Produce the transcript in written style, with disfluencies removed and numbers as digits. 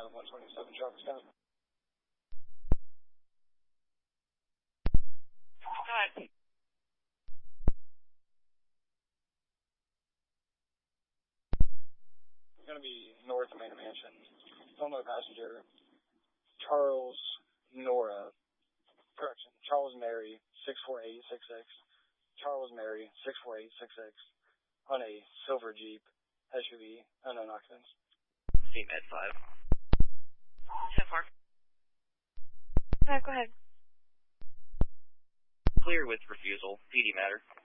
127 traffic stop. Go ahead. It's going to be north of Manor Mansion. Only passenger, Charles Mary, 64866. Charles Mary, 64866. On a silver Jeep SUV, unknown occupants. CMed 5. 10-4. Go ahead. Clear with refusal. PD matter.